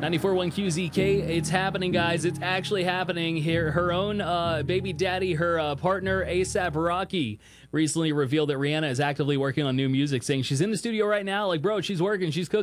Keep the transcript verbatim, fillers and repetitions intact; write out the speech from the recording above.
ninety-four point one Q Z K. It's happening, guys. It's actually happening here. Her own uh, baby daddy, her uh, partner, A$AP Rocky, recently revealed that Rihanna is actively working on new music, saying she's in the studio right now. Like, bro, she's working, she's cooking.